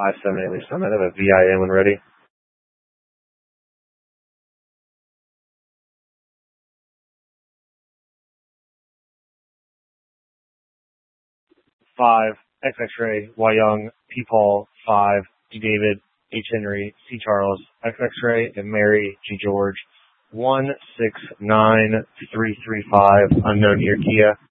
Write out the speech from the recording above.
578 Lisa Summit. I have a VIN when ready. 5, X X-ray, Y Young, P Paul, 5, D David, H Henry, C Charles, X X-ray, and Mary G George, 169335, unknown here, Kia.